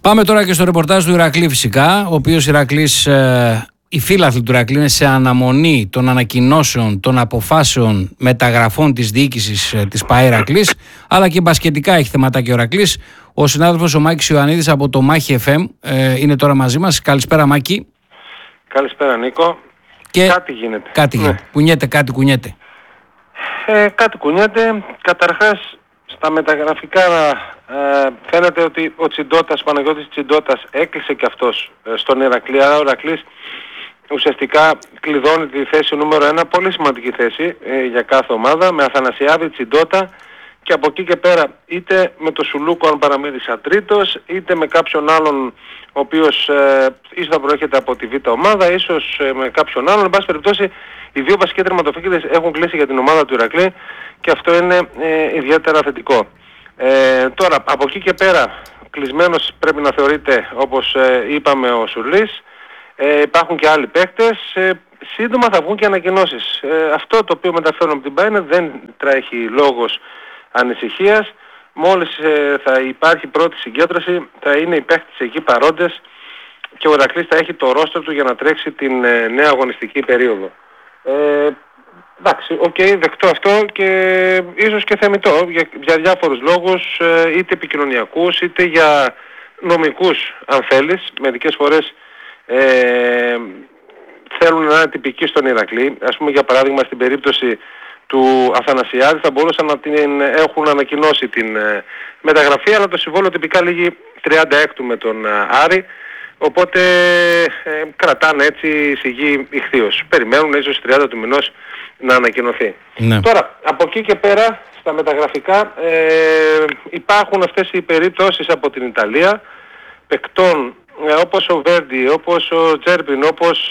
Πάμε τώρα και στο ρεπορτάζ του Ηρακλή φυσικά, ο οποίος Ηρακλής, οι φίλαθλοι του Ηρακλή είναι σε αναμονή των ανακοινώσεων, των αποφάσεων μεταγραφών της διοίκησης της ΠΑΕ Ηρακλής, αλλά και μπασκετικά έχει θεματάκι ο Ηρακλής. Ο συνάδελφος ο Μάκης Ιωαννίδης από το Μάχη FM είναι τώρα μαζί μας. Καλησπέρα Μάκη. Καλησπέρα Νίκο. Και κάτι γίνεται. Κάτι γίνεται. Κουνιέται, κάτι κουνιέται. Κάτι κουνιέται. Καταρχάς στα μεταγραφικά φαίνεται ότι ο Τσιντότας, ο Παναγιώτης Τσιντότας έκλεισε και αυτός στον Ηρακλή. Άρα ο Ηρακλής ουσιαστικά κλειδώνει τη θέση νούμερο 1, πολύ σημαντική θέση για κάθε ομάδα, με Αθανασιάδη, Τσιντότα, και από εκεί και πέρα είτε με το Σουλούκο αν παραμείνει σαν τρίτος, είτε με κάποιον άλλον ο οποίος ίσως θα προέρχεται από τη Β' ομάδα, ίσως με κάποιον άλλον. Εν πάση περιπτώσει, οι δύο βασικοί τερματοφύλακες έχουν κλείσει για την ομάδα του Ηρακλή και αυτό είναι ιδιαίτερα θετικό. Τώρα, από εκεί και πέρα, κλεισμένος πρέπει να θεωρείται, όπως είπαμε, ο Σουλής. Υπάρχουν και άλλοι παίκτες. Σύντομα θα βγουν και ανακοινώσεις. Αυτό το οποίο μεταφέρουν από την ΠΑΕ δεν τρέχει λόγος ανησυχίας. Μόλις θα υπάρχει πρώτη συγκέντρωση, θα είναι οι παίκτες εκεί παρόντες και ο Ηρακλής θα έχει το ρόστερ του για να τρέξει την νέα αγωνιστική περίοδο. Εντάξει, δεκτό αυτό και ίσως και θεμιτό για διάφορους λόγους, είτε επικοινωνιακούς είτε για νομικούς αν θέλεις. Μερικές φορές θέλουν να είναι τυπικοί στον Ηρακλή. Ας πούμε για παράδειγμα στην περίπτωση του Αθανασιάδη θα μπορούσαν να την έχουν ανακοινώσει την μεταγραφή, αλλά το συμβόλαιο τυπικά λήγει 36 με τον Άρη, οπότε κρατάνε έτσι σιγή ηχθείως. Περιμένουν ίσως 30 του μηνός να ανακοινωθεί. Ναι. Τώρα, από εκεί και πέρα στα μεταγραφικά υπάρχουν αυτές οι περιπτώσεις από την Ιταλία παικτών όπως ο Βέρντι, όπως ο Τζέρπιν, όπως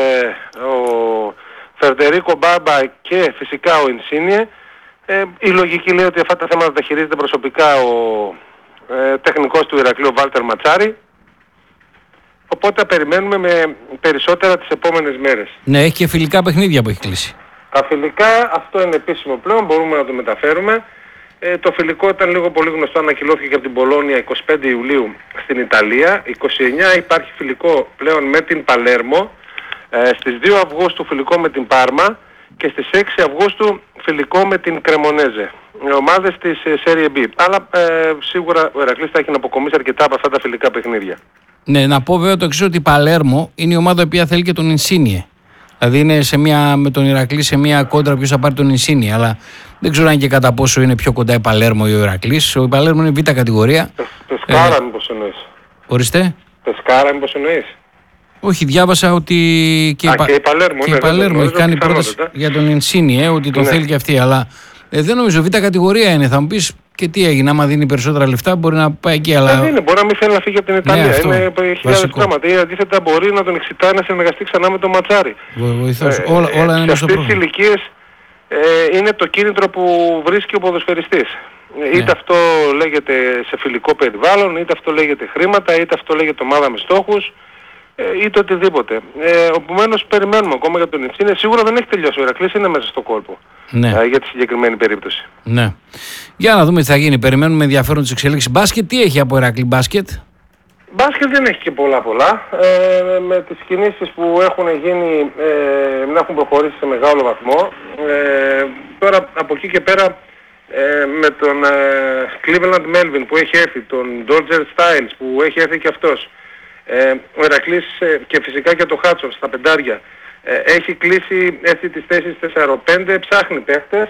ο Φερντερίκο Μπάμπα και φυσικά ο Ινσίνιε. Η λογική λέει ότι αυτά τα θέματα τα χειρίζεται προσωπικά ο τεχνικός του Ηρακλείου, ο Βάλτερ Ματσάρη. Οπότε περιμένουμε με περισσότερα τις επόμενες μέρες. Ναι, έχει και φιλικά παιχνίδια που έχει κλείσει. Τα φιλικά, αυτό είναι επίσημο πλέον, μπορούμε να το μεταφέρουμε. Το φιλικό ήταν λίγο πολύ γνωστό, ανακοινώθηκε και από την Πολόνια 25 Ιουλίου στην Ιταλία. 29 υπάρχει φιλικό πλέον με την Παλέρμο. Στις 2 Αυγούστου φιλικό με την Πάρμα και στις 6 Αυγούστου φιλικό με την Κρεμονέζε. Ομάδες της Serie B. Αλλά σίγουρα ο Ηρακλής θα έχει να αποκομίσει αρκετά από αυτά τα φιλικά παιχνίδια. Ναι, να πω βέβαια το εξής, ότι η Παλέρμο είναι η ομάδα που θέλει και τον Ινσίνιε. Δηλαδή είναι με τον Ηρακλή σε μια κόντρα ποιος θα πάρει τον Ινσίνιε. Αλλά δεν ξέρω αν και κατά πόσο είναι πιο κοντά η Παλέρμο ή ο Ηρακλής. Ο Παλέρμο είναι β' κατηγορία. Πεσκάρα μήπως εννοείς? Ορίστε. Πεσκάρα μήπως εννοείς? Όχι, διάβασα ότι και η Παλέρμο, και η Παλέρμο έχει κάνει πρόταση για τον Ινσίνιε, ότι το θέλει και αυτή. Αλλά δεν νομίζω, β' κατηγορία είναι. Θα μου πεις και τι έγινε, άμα δίνει περισσότερα λεφτά μπορεί να πάει εκεί. Αλλά δεν είναι, μπορεί να μην θέλει να φύγει από την Ιταλία. Ναι, είναι χιλιάδες πράγματα. Ή αντίθετα μπορεί να τον εξητάει να συνεργαστεί ξανά με τον Ματσάρη. Βοηθός. Όλα είναι σε αυτές τις ηλικίες είναι το κίνητρο που βρίσκει ο ποδοσφαιριστής. Είτε αυτό λέγεται σε φιλικό περιβάλλον, είτε αυτό λέγεται χρήματα, είτε αυτό λέγεται ομάδα με στόχους, είτε οτιδήποτε. Επομένως περιμένουμε ακόμα για τον Ινσίνιε. Σίγουρα δεν έχει τελειώσει. Ο Ηρακλής είναι μέσα στο κόλπο για τη συγκεκριμένη περίπτωση. Ναι. Για να δούμε τι θα γίνει. Περιμένουμε με ενδιαφέρον τις εξελίξεις. Μπάσκετ, τι έχει από Ηρακλή μπάσκετ? Μπάσκετ δεν έχει και πολλά. Με τις κινήσεις που έχουν γίνει να έχουν προχωρήσει σε μεγάλο βαθμό. Τώρα από εκεί και πέρα με τον Cleveland Melvin που έχει έρθει, τον Dodger Styles που έχει έρθει και αυτός, ο Ηρακλής και φυσικά και το Χάτσον στα πεντάρια έχει κλείσει έτσι τις θέσεις 4-5, ψάχνει παίχτες.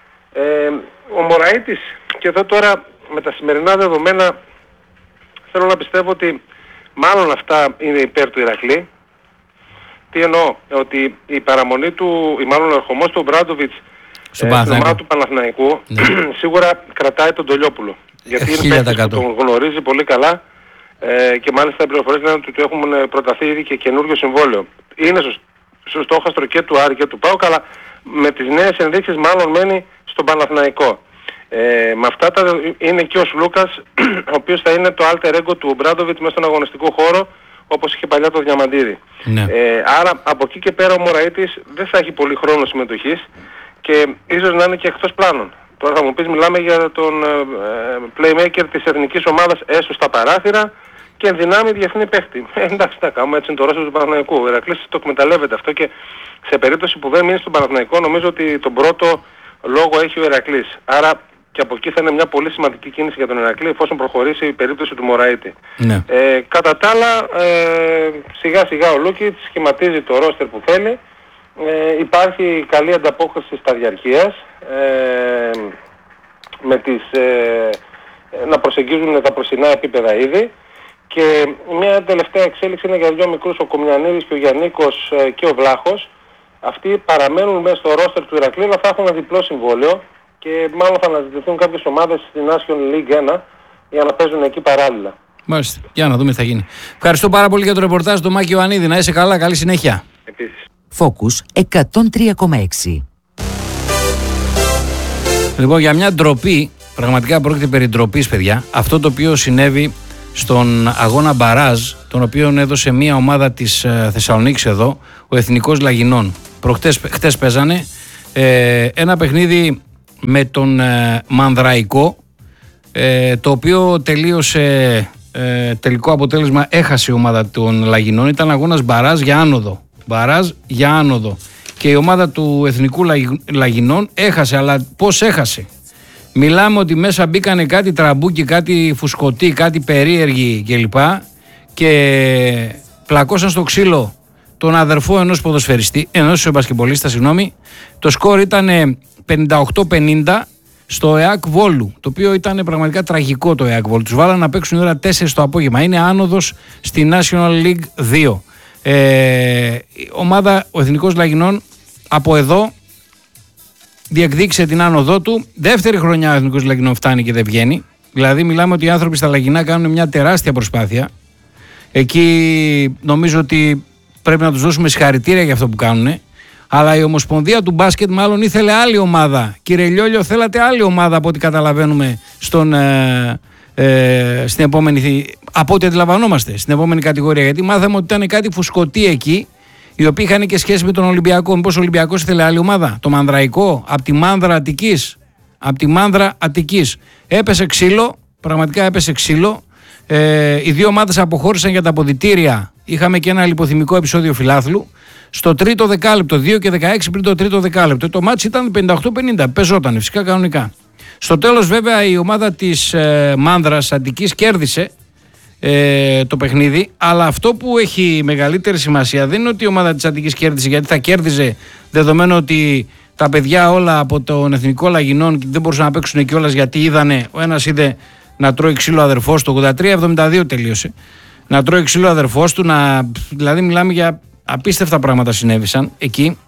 Ο Μωραΐτης, και εδώ τώρα με τα σημερινά δεδομένα θέλω να πιστεύω ότι μάλλον αυτά είναι υπέρ του Ηρακλή. Τι εννοώ? Ότι η παραμονή του, ή μάλλον ο ερχομός του Μπράντοβιτς στην ομάδα του Παναθηναϊκού σίγουρα κρατάει τον Τολιόπουλο. Γιατί είναι παίκτης που τον γνωρίζει πολύ καλά και μάλιστα οι πληροφορίες λένε ότι του έχουν προταθεί ήδη και καινούριο συμβόλαιο. Είναι στο στόχαστρο και του Άρη και του ΠΑΟΚ, αλλά με τις νέες ενδείξεις μάλλον μένει στον Παναθηναϊκό. Με αυτά είναι και ο Σλούκας, ο οποίος θα είναι το alter ego του Μπράντοβιτς μέσα στον αγωνιστικό χώρο, όπως είχε παλιά το Διαμαντίδη. Ναι. Άρα από εκεί και πέρα ο Μωραΐτης δεν θα έχει πολύ χρόνο συμμετοχής και ίσως να είναι και εκτός πλάνων. Τώρα θα μου πεις, μιλάμε για τον playmaker της εθνικής ομάδας έστω στα παράθυρα και ενδυνάμει διεθνή παίχτη. Εντάξει, τα κάνουμε, έτσι είναι το ρόστερ του Παναθηναϊκού. Ο Ηρακλής το εκμεταλλεύεται αυτό και σε περίπτωση που δεν μείνει στον Παναθηναϊκό, νομίζω ότι τον πρώτο λόγο έχει ο Ηρακλής. Άρα και από εκεί θα είναι μια πολύ σημαντική κίνηση για τον Ηρακλή εφόσον προχωρήσει η περίπτωση του Μωραΐτη. Ναι. Κατά τα άλλα, σιγά σιγά ο Λούκιτς σχηματίζει το ρόστερ που θέλει. Υπάρχει καλή ανταπόκριση στα διαρκείας, με τις, να προσεγγίζουν τα προσινά επίπεδα ήδη. Και μια τελευταία εξέλιξη είναι για δύο μικρούς, ο Κομιανίδης και ο Γιαννίκος και ο Βλάχος. Αυτοί παραμένουν μέσα στο ρόστερ του Ηρακλή, αλλά θα έχουν ένα διπλό συμβόλαιο και μάλλον θα αναζητηθούν κάποιες ομάδες στην National League 1 για να παίζουν εκεί παράλληλα. Μάλιστα. Για να δούμε τι θα γίνει. Ευχαριστώ πάρα πολύ για το ρεπορτάζ του Μάκη Ιωαννίδη. Να είσαι καλά, καλή συνέχεια. Επίσης. Focus 103,6. Λοιπόν, για μια ντροπή, πραγματικά πρόκειται περί ντροπής, παιδιά, αυτό το οποίο συνέβη στον αγώνα μπαράζ, τον οποίο έδωσε μια ομάδα της Θεσσαλονίκης εδώ, ο Εθνικός Λαγινών. Χτες παίζανε ένα παιχνίδι με τον Μανδραϊκό, το οποίο τελείωσε, τελικό αποτέλεσμα έχασε η ομάδα των Λαγινών. Ήταν αγώνας μπαράζ για άνοδο. Μπαράζ για άνοδο. Και η ομάδα του Εθνικού Λαγινών έχασε, αλλά πώς έχασε? Μιλάμε ότι μέσα μπήκανε κάτι τραμπούκι, κάτι φουσκωτή, κάτι περίεργοι κλπ. Και πλακώσαν στο ξύλο τον αδερφό ενός ποδοσφαιριστή, ενός μπασκετμπολίστα, συγγνώμη. Το σκορ ήταν 58-50 στο ΕΑΚ Βόλου, το οποίο ήταν πραγματικά τραγικό το ΕΑΚ Βόλου. Τους βάλανε να παίξουν η ώρα 4 το απόγευμα. Είναι άνοδος στη National League 2. Ομάδα, ο Εθνικός Λαγινών, από εδώ διεκδίκησε την άνοδό του. Δεύτερη χρονιά ο Εθνικός Λαγινών φτάνει και δεν βγαίνει. Δηλαδή μιλάμε ότι οι άνθρωποι στα Λαγινά κάνουν μια τεράστια προσπάθεια. Εκεί νομίζω ότι πρέπει να τους δώσουμε συγχαρητήρια για αυτό που κάνουν. Αλλά η Ομοσπονδία του μπάσκετ μάλλον ήθελε άλλη ομάδα. Κύριε Λιόλιο, θέλατε άλλη ομάδα από ό,τι καταλαβαίνουμε στην επόμενη, από ό,τι αντιλαμβανόμαστε στην επόμενη κατηγορία. Γιατί μάθαμε ότι ήταν κάτι φουσκωτή εκεί, οι οποίοι είχαν και σχέση με τον Ολυμπιακό. Μήπως ο Ολυμπιακός ήθελε άλλη ομάδα? Το Μανδραϊκό, από τη Μάνδρα Αττικής. Από τη Μάνδρα Αττικής. Έπεσε ξύλο, πραγματικά έπεσε ξύλο. Οι δύο ομάδες αποχώρησαν για τα αποδυτήρια. Είχαμε και ένα λιποθυμικό επεισόδιο φιλάθλου. Στο τρίτο δεκάλεπτο, 2 και 16 πριν το τρίτο δεκάλεπτο. Το μάτς ήταν 58-50. Παίζονταν φυσικά κανονικά. Στο τέλος, βέβαια, η ομάδα της Μάνδρας Αττικής κέρδισε το παιχνίδι, αλλά αυτό που έχει μεγαλύτερη σημασία δεν είναι ότι η ομάδα της Αττικής κέρδισε, γιατί θα κέρδιζε δεδομένου ότι τα παιδιά όλα από τον Εθνικό Λαγινών δεν μπορούσαν να παίξουν κιόλας, γιατί είδανε, ο ένας είδε να τρώει ξύλο αδερφός του, 83-72 τελείωσε, να τρώει ξύλο αδερφός του, δηλαδή μιλάμε για απίστευτα πράγματα συνέβησαν εκεί.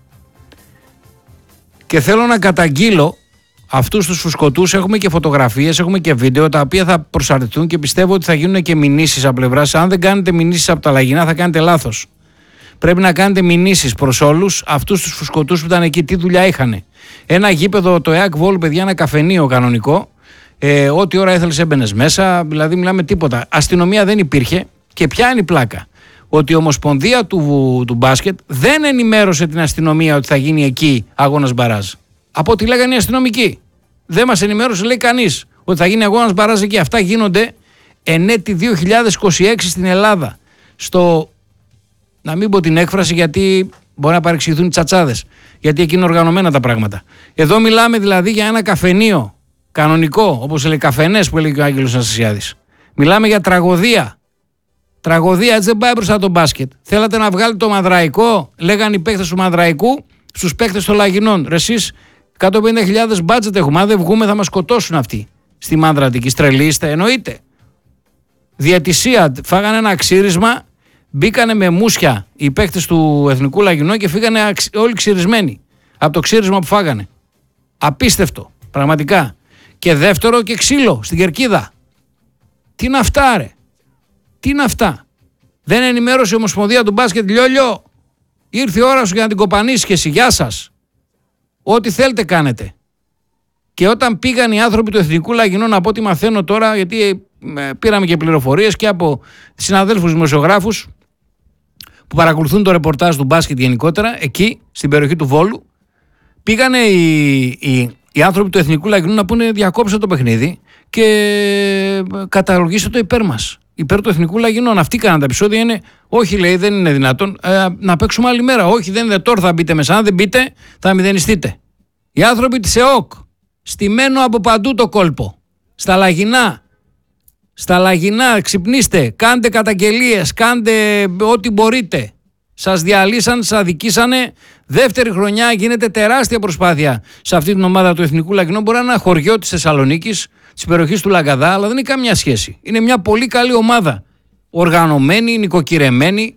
Και θέλω να καταγγείλω αυτούς τους φουσκωτούς. Έχουμε και φωτογραφίες, έχουμε και βίντεο, τα οποία θα προσαρτηθούν και πιστεύω ότι θα γίνουν και μηνύσεις από πλευράς. Αν δεν κάνετε μηνύσεις από τα Λαγινά, θα κάνετε λάθος. Πρέπει να κάνετε μηνύσεις προς όλους αυτούς τους φουσκωτούς που ήταν εκεί. Τι δουλειά είχαν? Ένα γήπεδο, το ΕΑΚ Βόλου, παιδιά, ένα καφενείο κανονικό. Ό,τι ώρα ήθελες έμπαινες μέσα, δηλαδή μιλάμε τίποτα. Αστυνομία δεν υπήρχε. Και ποια είναι η πλάκα? Ότι η Ομοσπονδία του μπάσκετ δεν ενημέρωσε την αστυνομία ότι θα γίνει εκεί αγώνας μπαράζ. Από ό,τι λέγανε οι αστυνομικοί. Δεν μας ενημέρωσε, λέει, κανείς ότι θα γίνει αγώνας μπαράζ εκεί. Αυτά γίνονται εν έτη 2026 στην Ελλάδα. Στο, να μην πω την έκφραση, γιατί μπορεί να παρεξηγηθούν οι τσατσάδες, γιατί εκεί είναι οργανωμένα τα πράγματα. Εδώ μιλάμε δηλαδή για ένα καφενείο κανονικό, όπως λέει καφενές που έλεγε ο Άγγελος Αναστασιάδης. Μιλάμε για τραγωδία. Τραγωδία, έτσι δεν πάει μπροστά το μπάσκετ. Θέλατε να βγάλετε το Μανδραϊκό, λέγανε οι παίκτες του Μανδραϊκού στους παίκτες των Λαγινών. Ρε εσείς, 150.000 μπάτζετ έχουμε. Αν δεν βγούμε, θα μας σκοτώσουν αυτοί. Στη Μάνδρα Αττικής. Τρελοί είστε, εννοείται. Διαιτησία, φάγανε ένα ξύρισμα, μπήκανε με μουσια οι παίκτες του Εθνικού Λαγινού και φύγανε όλοι ξυρισμένοι από το ξύρισμα που φάγανε. Απίστευτο, πραγματικά. Και δεύτερο, και ξύλο στην κερκίδα. Τι είναι αυτά, ρε? Τι είναι αυτά? Δεν ενημέρωσε η Ομοσπονδία του μπάσκετ, Λιόλιο? Ήρθε η ώρα σου για να την κοπανίσεις και εσύ. Γεια σας. Ό,τι θέλετε κάνετε. Και όταν πήγαν οι άνθρωποι του Εθνικού Λαγινών, από ό,τι μαθαίνω τώρα, γιατί πήραμε και πληροφορίες και από συναδέλφους δημοσιογράφους που παρακολουθούν το ρεπορτάζ του μπάσκετ γενικότερα, εκεί στην περιοχή του Βόλου, πήγανε οι άνθρωποι του Εθνικού Λαγινού να πούνε διακόψτε το παιχνίδι και καταλογίστε το υπέρ μας, υπέρ του Εθνικού Λαγινών. Αυτοί κάναν τα επεισόδια, είναι όχι λέει δεν είναι δυνατόν να παίξουμε άλλη μέρα, όχι δεν είναι τώρα θα μπείτε μέσα, αν δεν μπείτε θα μηδενιστείτε. Οι άνθρωποι της ΕΟΚ, στημένο από παντού το κόλπο, στα Λαγινά ξυπνήστε, κάντε καταγγελίες, κάντε ό,τι μπορείτε. Σας διαλύσαν, σας αδικήσανε. Δεύτερη χρονιά γίνεται τεράστια προσπάθεια σε αυτή την ομάδα του Εθνικού Λαγινών. Μπορεί να είναι ένα χωριό της Θεσσαλονίκης, της περιοχής του Λαγκαδά, αλλά δεν έχει καμιά σχέση. Είναι μια πολύ καλή ομάδα. Οργανωμένη, νοικοκυρεμένη.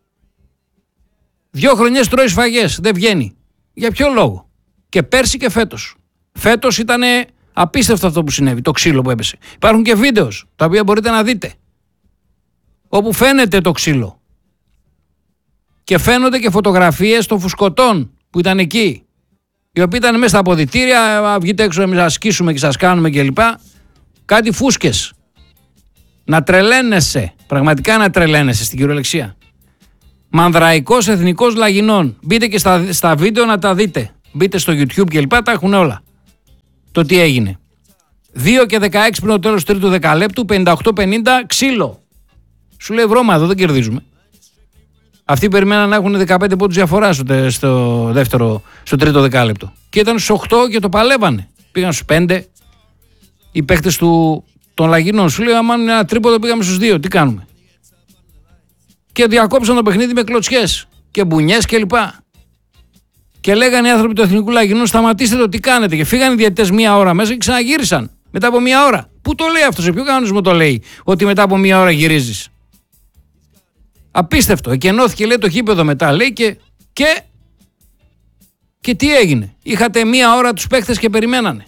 2 χρονιές τρώει σφαγές, δεν βγαίνει. Για ποιο λόγο? Και πέρσι και φέτος. Φέτος ήταν απίστευτο αυτό που συνέβη, το ξύλο που έπεσε. Υπάρχουν και βίντεο, τα οποία μπορείτε να δείτε, όπου φαίνεται το ξύλο. Και φαίνονται και φωτογραφίες των φουσκωτών που ήταν εκεί, οι οποίοι ήταν μέσα στα αποδυτήρια, βγείτε έξω εμείς σας ασκήσουμε και σας κάνουμε κλπ. Κάτι φούσκες. Να τρελαίνεσαι, πραγματικά να τρελαίνεσαι στην κυριολεξία. Μανδραϊκός Εθνικός Λαγινών. Μπείτε και στα βίντεο να τα δείτε. Μπείτε στο YouTube κλπ. Τα έχουν όλα. Το τι έγινε. 2 και 16 πριν το τέλος του τρίτου δεκαλέπτου, 58-50 ξύλο. Σου λέει βρώμα εδώ, δεν κερδίζουμε. Αυτοί περιμέναν να έχουν 15 πόντους διαφορά στο τρίτο δεκάλεπτο. Και ήταν στους 8 και το παλεύανε. Πήγαν στους 5. Οι παίχτες των Λαγινών. Σου λέει, άμα είναι ένα τρίποδο πήγαμε στους 2. Τι κάνουμε? Και διακόψαν το παιχνίδι με κλωτσιές και μπουνιές κλπ. Και λέγανε οι άνθρωποι του Εθνικού Λαγινού, σταματήστε το, τι κάνετε. Και φύγανε οι διαιτητές 1 ώρα μέσα και ξαναγύρισαν. Μετά από 1 ώρα. Πού το λέει αυτό, σε ποιο κανονισμό το λέει, ότι μετά από 1 ώρα γυρίζεις? Απίστευτο. Εκενώθηκε λέει το γήπεδο μετά, λέει και τι έγινε? Είχατε 1 ώρα τους παίχτες και περιμένανε.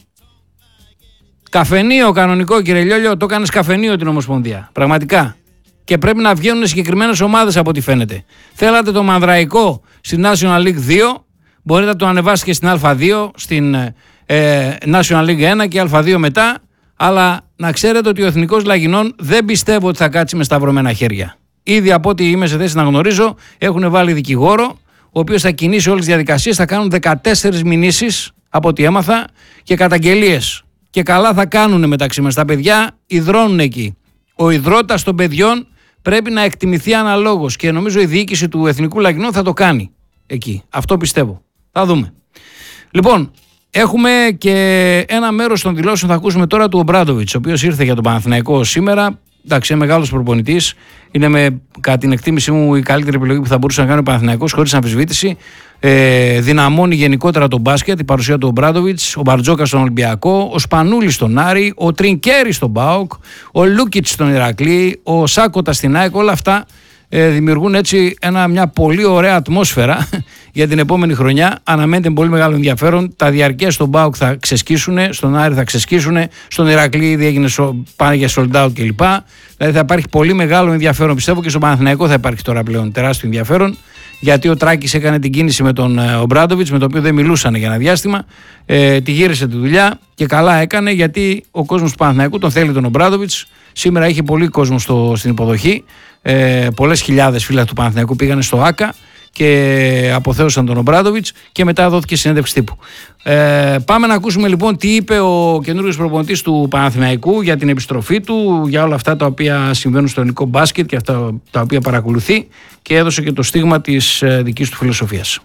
Καφενείο κανονικό, κύριε Λιόλιο, το κάνεις καφενείο την Ομοσπονδία. Πραγματικά. Και πρέπει να βγαίνουν συγκεκριμένες ομάδες από ό,τι φαίνεται. Θέλατε το Μανδραϊκό στην National League 2, μπορείτε να το ανεβάσετε και στην Α2, στην National League 1 και Α2 μετά, αλλά να ξέρετε ότι ο Εθνικός Λαγινών δεν πιστεύω ότι θα κάτσει με σταυρωμένα χέρια. Ήδη από ό,τι είμαι σε θέση να γνωρίζω, έχουν βάλει δικηγόρο, ο οποίος θα κινήσει όλες τις διαδικασίες, θα κάνουν 14 μηνύσεις από ό,τι έμαθα και καταγγελίες. Και καλά θα κάνουν μεταξύ μας. Τα παιδιά υδρώνουν εκεί. Ο υδρότας των παιδιών πρέπει να εκτιμηθεί αναλόγως και νομίζω η διοίκηση του Εθνικού Λαγινών θα το κάνει εκεί. Αυτό πιστεύω. Θα δούμε. Λοιπόν, έχουμε και ένα μέρος των δηλώσεων, θα ακούσουμε τώρα, του Ομπράντοβιτς, ο οποίος ήρθε για τον Παναθηναϊκό σήμερα. Εντάξει, είναι μεγάλος προπονητής. Είναι κατά την εκτίμησή μου η καλύτερη επιλογή που θα μπορούσε να κάνει ο Παναθηναϊκός, χωρίς αμφισβήτηση. Δυναμώνει γενικότερα τον μπάσκετ, η παρουσία του Ομπράντοβιτς, ο Μπαρτζόκας στον Ολυμπιακό, ο Σπανούλης στον Άρη, ο Τρινκέρης στον ΠΑΟΚ, ο Λούκιτς στον Ηρακλή, ο Σάκοτα στην ΑΕΚ. Όλα αυτά δημιουργούν έτσι μια πολύ ωραία ατμόσφαιρα για την επόμενη χρονιά. Αναμένεται πολύ μεγάλο ενδιαφέρον. Τα διαρκές στον ΠΑΟΚ θα ξεσκίσουν, στον Άρη θα ξεσκίσουν, στον Ηρακλή ήδη πάνε για sold out κλπ. Δηλαδή θα υπάρχει πολύ μεγάλο ενδιαφέρον. Πιστεύω και στον Παναθηναϊκό θα υπάρχει τώρα πλέον τεράστιο ενδιαφέρον. Γιατί ο Τράκης έκανε την κίνηση με τον Ομπράντοβιτς, με τον οποίο δεν μιλούσαν για ένα διάστημα. Τη γύρισε τη δουλειά και καλά έκανε, γιατί ο κόσμος του Παναθηναϊκού τον θέλει τον Ομπράντοβιτς. Σήμερα είχε πολύ κόσμο στην υποδοχή. Πολλές χιλιάδες φίλοι του Παναθηναϊκού πήγανε στο ΆΚΑ και αποθέωσαν τον Ομπράντοβιτς και μετά δόθηκε συνέντευξη τύπου. Πάμε να ακούσουμε λοιπόν τι είπε ο καινούριος προπονητής του Παναθηναϊκού για την επιστροφή του, για όλα αυτά τα οποία συμβαίνουν στο ελληνικό μπάσκετ και αυτά τα οποία παρακολουθεί, και έδωσε και το στίγμα της δικής του φιλοσοφίας.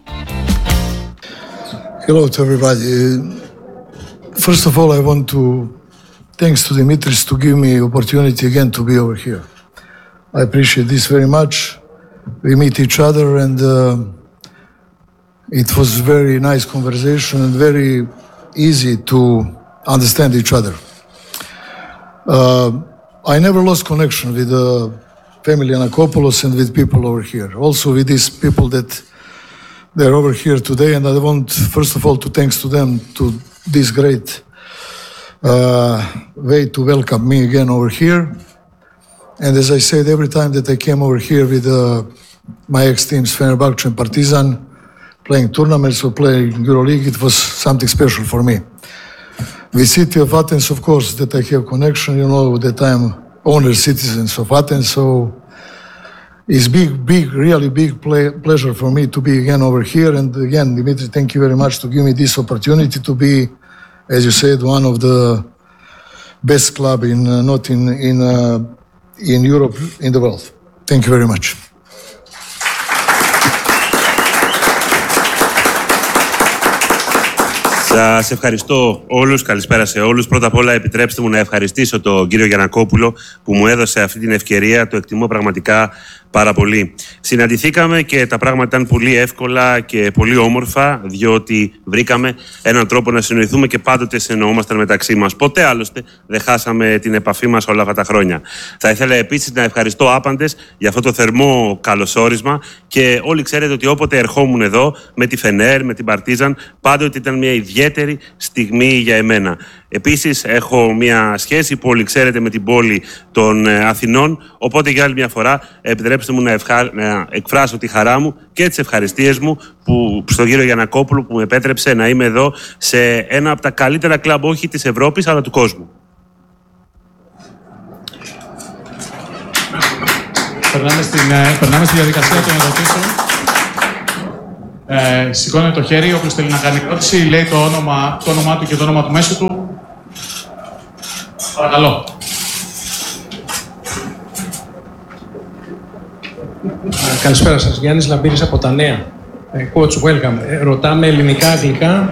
Hello to everybody. First of all, I want to thanks to Dimitris to give me opportunity again to be over here. I appreciate this very much. We meet each other and it was very nice conversation and very easy to understand each other. I never lost connection with the family Anakopoulos and with people over here. Also with these people that they're over here today, and I want first of all to thanks to them to this great way to welcome me again over here. And as I said, every time that I came over here with my ex-teams, Fenerbahce and Partizan, playing tournaments or playing EuroLeague, it was something special for me. With City of Athens, of course, that I have connection, you know, that I'm owner citizens of Athens, so it's really big pleasure for me to be again over here. And again, Dimitri, thank you very much to give me this opportunity to be, as you said, one of the best club not in Europe, in the world. Thank you very much. Σας ευχαριστώ όλους, καλησπέρα σε όλους. Πρώτα απ' όλα επιτρέψτε μου να ευχαριστήσω τον κύριο Γιαννακόπουλο που μου έδωσε αυτή την ευκαιρία. Το εκτιμώ πραγματικά πάρα πολύ. Συναντηθήκαμε και τα πράγματα ήταν πολύ εύκολα και πολύ όμορφα, διότι βρήκαμε έναν τρόπο να συνοηθούμε και πάντοτε συνεννοούμασταν μεταξύ μας. Ποτέ άλλωστε δεν χάσαμε την επαφή μας όλα αυτά τα χρόνια. Θα ήθελα επίσης να ευχαριστώ άπαντες για αυτό το θερμό καλωσόρισμα και όλοι ξέρετε ότι όποτε ερχόμουν εδώ με τη Φενέρ, με την Παρτίζαν, πάντοτε ήταν μια ιδιαίτερη στιγμή για εμένα. Επίσης έχω μια σχέση που όλοι ξέρετε με την πόλη των Αθηνών, οπότε για άλλη μια φορά επιτρέψτε μου να εκφράσω τη χαρά μου και τις ευχαριστίες μου στον κύριο Γιαννακόπουλο που με επέτρεψε να είμαι εδώ σε ένα από τα καλύτερα κλαμπ όχι της Ευρώπης αλλά του κόσμου. Περνάμε στη διαδικασία των ερωτήσεων. Σηκώνεται το χέρι, όποιος θέλει να κάνει ερώτηση, λέει το όνομά του και το όνομα του μέσου του. Παρακαλώ. Καλησπέρα σας. Γιάννης Λαμπύρης από τα Νέα. Coach, welcome. Ρωτάμε ελληνικά, αγγλικά.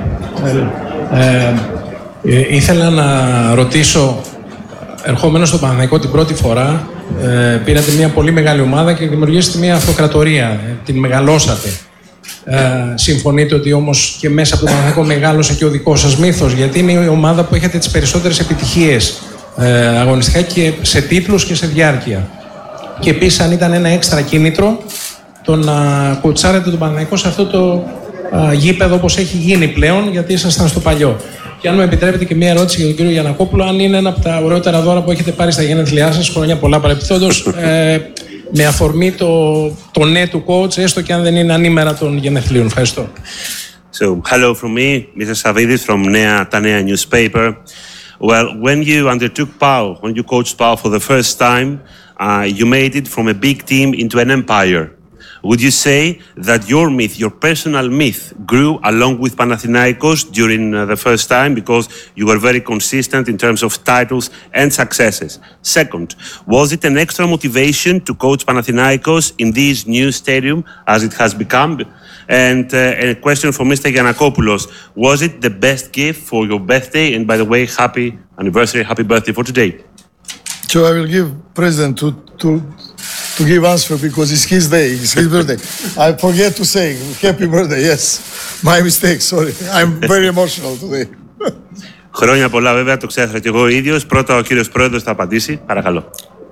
Ήθελα να ρωτήσω, ερχόμενος στο Παναθηναϊκό την πρώτη φορά, πήρατε μια πολύ μεγάλη ομάδα και δημιουργήσατε μια αυτοκρατορία. Την μεγαλώσατε. Συμφωνείτε ότι όμως και μέσα από το Παναθηναϊκό μεγάλωσε και ο δικός σας μύθος, γιατί είναι η ομάδα που έχετε τις περισσότερες επιτυχίες αγωνιστικά και σε τίτλους και σε διάρκεια. Και επίσης αν ήταν ένα έξτρα κίνητρο το να κουτσάρετε τον Παναθηναϊκό σε αυτό το γήπεδο όπως έχει γίνει πλέον, γιατί ήσασταν στο παλιό. Και αν μου επιτρέπετε και μια ερώτηση για τον κύριο Γιαννακόπουλο, αν είναι ένα από τα ωραιότερα δώρα που έχετε πάρει στα γενέθλιά σας, χρόνια πολλά παρεπιπτόντως, με αφορμή το ναι του coach, έστω και αν δεν είναι ανήμερα των γενεθλίων. Ευχαριστώ. So, hello from me, Mr. Savvidis from Ta Nea newspaper. Well, when you undertook PAO, when you coached PAO for the first time, you made it from a big team into an empire. Would you say that your myth, your personal myth, grew along with Panathinaikos during the first time because you were very consistent in terms of titles and successes? Second, was it an extra motivation to coach Panathinaikos in this new stadium as it has become? And a question for Mr. Giannakopoulos, was it the best gift for your birthday? And by the way, happy anniversary, happy birthday for today. So I will give President to give answer because it's his day, it's his birthday. I forget to say happy birthday, yes. My mistake, sorry. I'm very emotional today. Χρόνια πολλά βέβαια, το ξέχασα και εγώ ο ίδιος. Πρώτα ο κύριος Πρόεδρος θα απαντήσει. Παρακαλώ.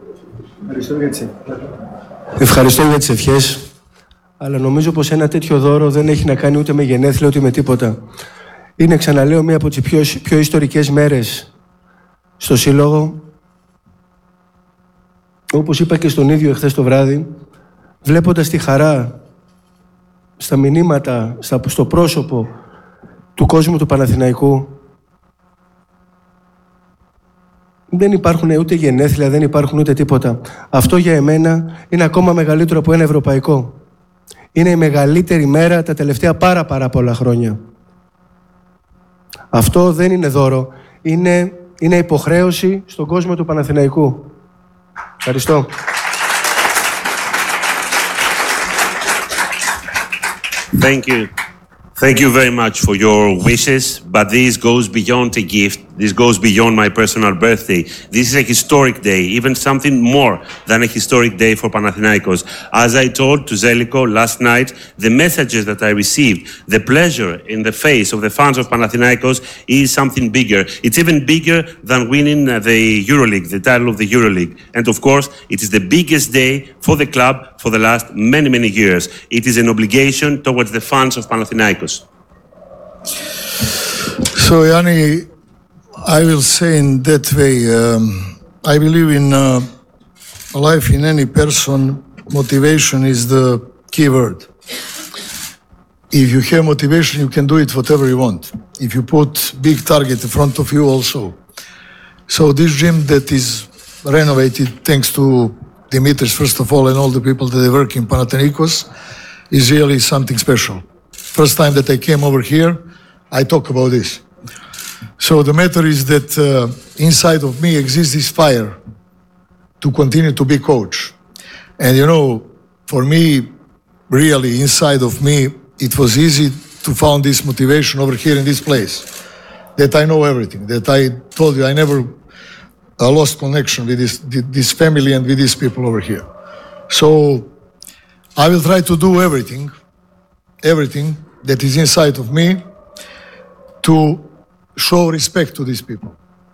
Ευχαριστώ για τις ευχές. Αλλά νομίζω πως ένα τέτοιο δώρο δεν έχει να κάνει ούτε με γενέθλια ούτε με τίποτα. Είναι, ξαναλέω, μία από τις πιο ιστορικές μέρες στο Σύλλογο. Όπως είπα και στον ίδιο εχθές το βράδυ, βλέποντας τη χαρά στα μηνύματα, στο πρόσωπο του κόσμου του Παναθηναϊκού, δεν υπάρχουν ούτε γενέθλια, δεν υπάρχουν ούτε τίποτα. Αυτό για εμένα είναι ακόμα μεγαλύτερο από ένα ευρωπαϊκό. Είναι η μεγαλύτερη μέρα τα τελευταία πάρα πολλά χρόνια. Αυτό δεν είναι δώρο, είναι υποχρέωση στον κόσμο του Παναθηναϊκού. Ευχαριστώ. Thank you. Thank you very much for your wishes, but this goes beyond a gift. This goes beyond my personal birthday. This is a historic day, even something more than a historic day for Panathinaikos. As I told to Zeliko last night, the messages that I received, the pleasure in the face of the fans of Panathinaikos is something bigger. It's even bigger than winning the EuroLeague, the title of the EuroLeague. And of course, it is the biggest day for the club for the last many years. It is an obligation towards the fans of Panathinaikos. So, Yanni, I will say in that way, I believe in life in any person, motivation is the key word. If you have motivation, you can do it whatever you want. If you put big target in front of you also. So this gym that is renovated, thanks to Dimitris, first of all, and all the people that they work in Panathinaikos, is really something special. First time that I came over here, I talk about this. So the matter is that inside of me exists this fire to continue to be coach. And you know, for me, really inside of me, it was easy to find this motivation over here in this place. That I know everything, that I told you I never lost connection with this family and with these people over here. So I will try to do everything that is inside of me to show respect to these people.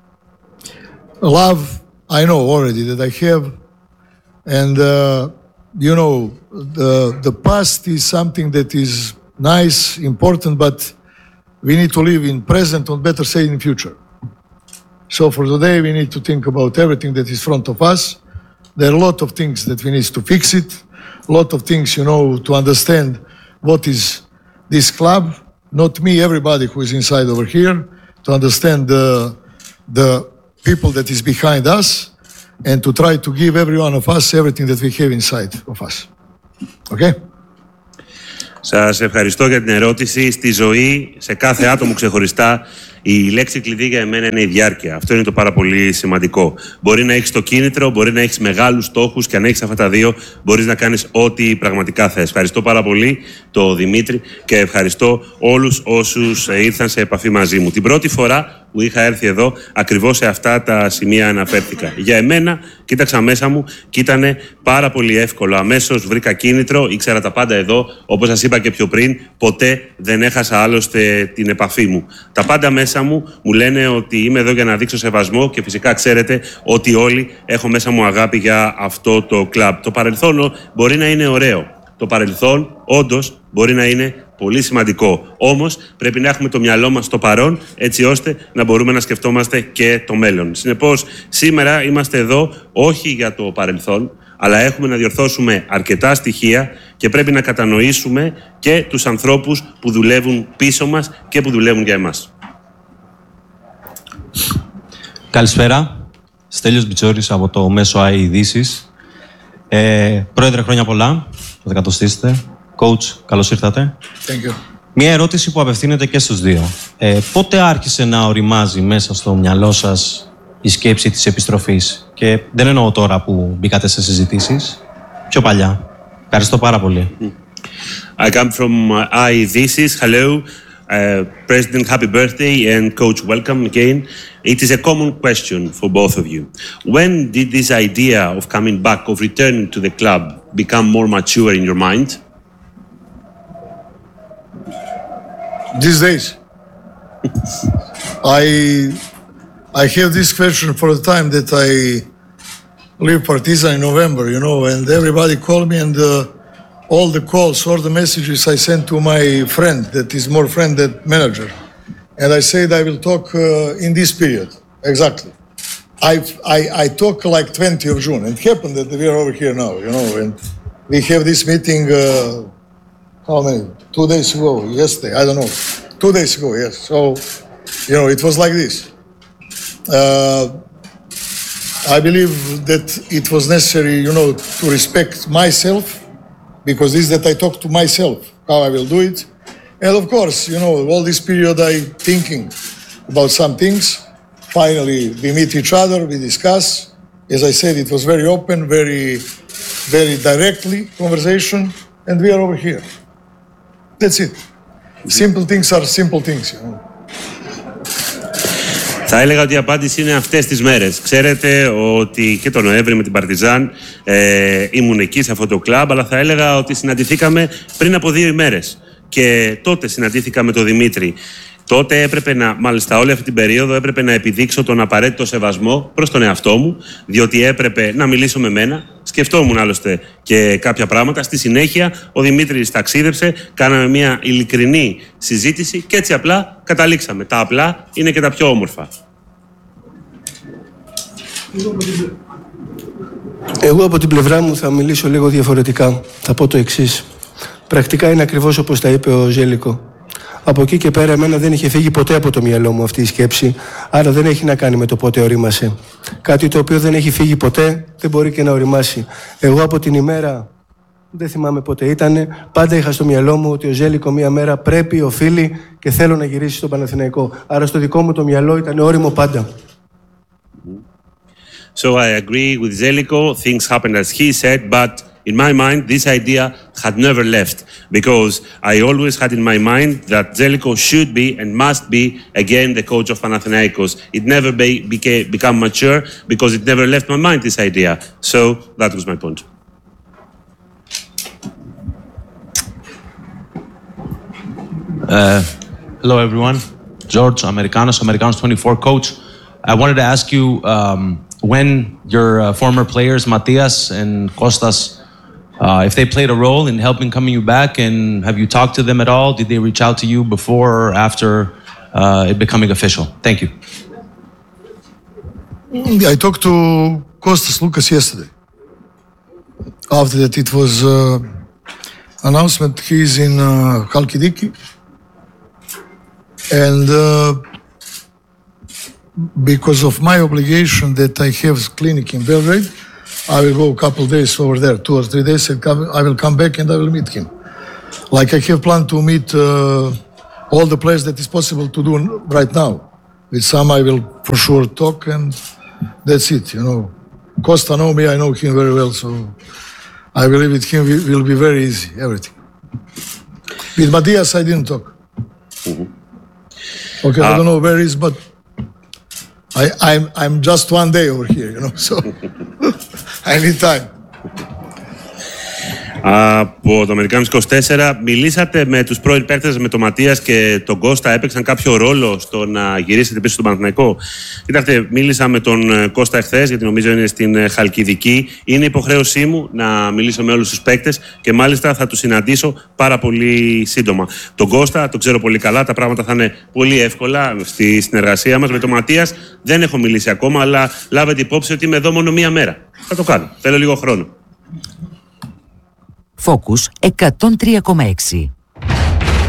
Love, I know already that I have, and you know, the past is something that is nice, important, but we need to live in present, or better say in future. So for today, we need to think about everything that is in front of us. There are a lot of things that we need to fix it, a lot of things, you know, to understand what is this club, not me, everybody who is inside over here, to understand the people that is behind us, and to try to give every one of us everything that we have inside of us. Okay? Σας ευχαριστώ για την ερώτηση. Στη ζωή, σε κάθε άτομο ξεχωριστά, η λέξη κλειδί για εμένα είναι η διάρκεια. Αυτό είναι το πάρα πολύ σημαντικό. Μπορεί να έχεις το κίνητρο, μπορεί να έχεις μεγάλους στόχους και αν έχεις αυτά τα δύο, μπορείς να κάνεις ό,τι πραγματικά θες. Ευχαριστώ πάρα πολύ τον Δημήτρη και ευχαριστώ όλους όσους ήρθαν σε επαφή μαζί μου. Την πρώτη φορά που είχα έρθει εδώ, ακριβώς σε αυτά τα σημεία αναφέρθηκα. Για εμένα, κοίταξα μέσα μου και ήταν πάρα πολύ εύκολο. Αμέσως βρήκα κίνητρο, ήξερα τα πάντα εδώ. Όπως σας είπα και πιο πριν, ποτέ δεν έχασα άλλωστε την επαφή μου. Τα πάντα μέσα μου μου λένε ότι είμαι εδώ για να δείξω σεβασμό και φυσικά ξέρετε ότι όλοι έχω μέσα μου αγάπη για αυτό το κλαμπ. Το παρελθόν μπορεί να είναι ωραίο. Το παρελθόν όντως μπορεί να είναι πολύ σημαντικό. Όμως πρέπει να έχουμε το μυαλό μας στο παρόν έτσι ώστε να μπορούμε να σκεφτόμαστε και το μέλλον. Συνεπώς σήμερα είμαστε εδώ όχι για το παρελθόν, αλλά έχουμε να διορθώσουμε αρκετά στοιχεία και πρέπει να κατανοήσουμε και τους ανθρώπους που δουλεύουν πίσω μας και που δουλεύουν για εμάς. Καλησπέρα. Στέλιος Μπιτσόρης από το μέσο ΑΕ Ειδήσεις. Πρόεδρε, χρόνια πολλά. Το 100ste. Coach, καλώς ήρθατε. Thank you. Μία ερώτηση που απευθύνεται και στους δύο. Πότε άρχισε να οριμάζει μέσα στο μυαλό σας η σκέψη της επιστροφής? Και δεν εννοώ τώρα που μπήκατε σε συζητήσεις, πιο παλιά. Ευχαριστώ πάρα πολύ. I come from IEDISIS. Hello, President, happy birthday, and Coach, welcome again. It is a common question for both of you. When did this idea of coming back, of returning to the club, become more mature in your mind? These days. I have this question for the time that I leave Partizan in November, you know, and everybody called me, and all the calls or the messages I sent to my friend that is more friend than manager. And I said I will talk in this period, exactly. I talk like 20 of June. It happened that we are over here now, you know, and we have this meeting, how many? 2 days ago, yesterday, I don't know. 2 days ago, yes. So, you know, it was like this. I believe that it was necessary, you know, to respect myself, because this is that I talk to myself, how I will do it. And of course, you know, all this period I thinking about some things. Finally, we meet each other, we discuss. As I said, it was very open, very directly conversation, and we are over here. That's it. Simple things are simple things, you know. Θα έλεγα ότι η απάντηση είναι αυτές τις μέρες. Ξέρετε ότι και τον Νοέμβρη με την Παρτιζάν ήμουν εκεί σε αυτό το κλαμπ, αλλά θα έλεγα ότι συναντηθήκαμε πριν από 2 ημέρες. Και τότε συναντήθηκα με τον Δημήτρη. Τότε έπρεπε μάλιστα όλη αυτή την περίοδο έπρεπε να επιδείξω τον απαραίτητο σεβασμό προς τον εαυτό μου, διότι έπρεπε να μιλήσω με μένα. Σκεφτόμουν άλλωστε και κάποια πράγματα. Στη συνέχεια ο Δημήτρης ταξίδεψε, κάναμε μια ειλικρινή συζήτηση και έτσι απλά καταλήξαμε. Τα απλά είναι και τα πιο όμορφα. Εγώ από την πλευρά μου θα μιλήσω λίγο διαφορετικά. Θα πω το εξής. Πρακτικά είναι ακριβώς όπως τα είπε ο Ζέλικο. Από εκεί και πέρα εμένα δεν είχε φύγει ποτέ από το μυαλό μου αυτή η σκέψη, άρα δεν έχει να κάνει με το πότε ορίμασε. Κάτι το οποίο δεν έχει φύγει ποτέ δεν μπορεί και να οριμάσει. Εγώ από την ημέρα δεν θυμάμαι πότε ήταν. Πάντα είχα στο μυαλό μου ότι ο Ζέλικο μία μέρα πρέπει, οφείλει και θέλω να γυρίσει στον Παναθηναϊκό. Άρα στο δικό μου το μυαλό ήταν όριμο πάντα. So I agree with Zeliko. Things happened as he said, but in my mind, this idea had never left because I always had in my mind that Zeliko should be and must be again the coach of Panathinaikos. It never became mature because it never left my mind, this idea. So that was my point. Hello, everyone. George, Americanos 24 coach. I wanted to ask you when your former players, Matias and Kostas, if they played a role in helping coming you back, and have you talked to them at all? Did they reach out to you before or after it becoming official? Thank you. I talked to Kostas Lukas yesterday. After that, it was announcement he's in Halkidiki, and because of my obligation that I have clinic in Belgrade, I will go a couple of days over there, 2 or 3 days, and I will come back and I will meet him. Like I have planned to meet all the players that is possible to do right now. With some I will for sure talk, and that's it, you know. Costa know me, I know him very well, so I believe with him will be very easy, everything. With Matias I didn't talk. Okay, I don't know where he is, but I'm just one day over here, you know, so I need time. Από το Αμερικάνους 24, μιλήσατε με τους πρώην παίκτες, με τον Ματίας και τον Κώστα, έπαιξαν κάποιο ρόλο στο να γυρίσετε πίσω στον Παναθηναϊκό? Κοιτάξτε, μίλησα με τον Κώστα εχθές, γιατί νομίζω είναι στην Χαλκιδική. Είναι υποχρέωσή μου να μιλήσω με όλους τους παίκτες και μάλιστα θα τους συναντήσω πάρα πολύ σύντομα. Τον Κώστα τον ξέρω πολύ καλά, τα πράγματα θα είναι πολύ εύκολα στη συνεργασία μας. Με τον Ματίας δεν έχω μιλήσει ακόμα, αλλά λάβετε υπόψη ότι είμαι εδώ μόνο μία μέρα. Θα το κάνω. Θέλω λίγο χρόνο. Focus 103,6.